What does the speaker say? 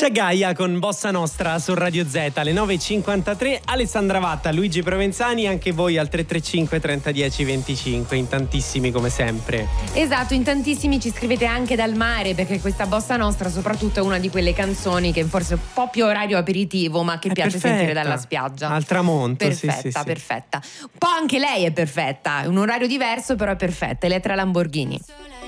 C'è Gaia con Bossa Nostra su Radio Z alle 9.53. Alessandra Vatta, Luigi Provenzani, anche voi al 335 30 10 25. In tantissimi come sempre. Esatto, in tantissimi ci scrivete anche dal mare, perché questa Bossa Nostra soprattutto è una di quelle canzoni che forse è un po' più orario aperitivo, ma che È piace perfetta. sentire dalla spiaggia. Al tramonto. Perfetta, sì. perfetta. Un po' anche lei è perfetta, un orario diverso però è perfetta. Elettra Lamborghini.